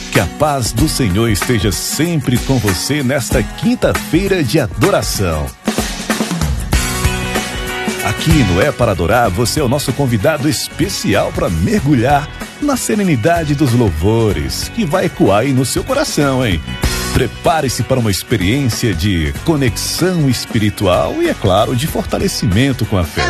Que a paz do Senhor esteja sempre com você nesta quinta-feira de adoração. Aqui no É para Adorar, você é o nosso convidado especial para mergulhar na serenidade dos louvores, que vai ecoar aí no seu coração, hein? Prepare-se para uma experiência de conexão espiritual e, é claro, de fortalecimento com a fé.